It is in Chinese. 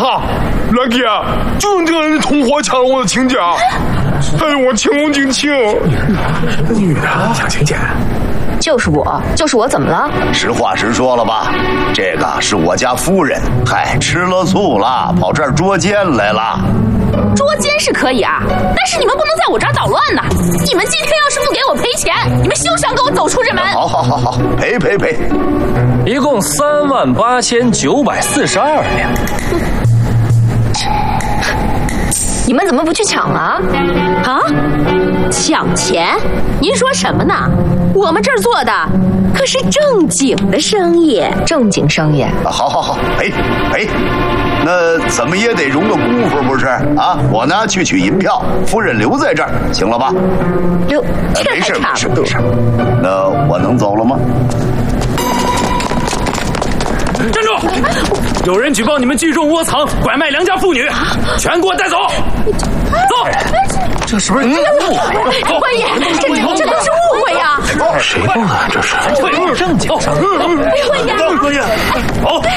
哈，老弟，就用这个人同伙抢了我的亲家，还有我前功尽弃。 女的抢亲家？ 就是我，怎么了？ 实话实说了吧，这个是我家夫人，嗨，吃了醋了，跑这儿捉奸来了。 捉奸是可以啊，但是你们不能在我这儿捣乱呐！你们今天要是不给我赔钱，你们休想给我走出这门！ 好，赔， 一共38942两。 你们怎么不去抢啊？ 啊？抢钱？您说什么呢？我们这儿做的可是正经的生意。 正经生意。 好，赔。那怎么也得容个姑父不是啊？我呢去取银票，夫人留在这儿，行了吧？ 这还差不多。 没事。那我能走了吗？ 站住！有人举报你们聚众窝藏、拐卖良家妇女，全给我带走！走！ 这是不是误会？ 官爷，这都是误会呀！ 谁报的？这是正经生意。 官爷， 走！